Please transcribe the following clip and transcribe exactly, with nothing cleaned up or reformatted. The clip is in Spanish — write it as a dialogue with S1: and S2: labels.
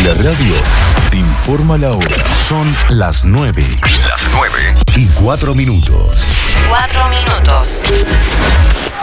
S1: La radio te informa la hora. Son las nueve.
S2: Las nueve.
S1: Y cuatro minutos.
S3: Cuatro minutos.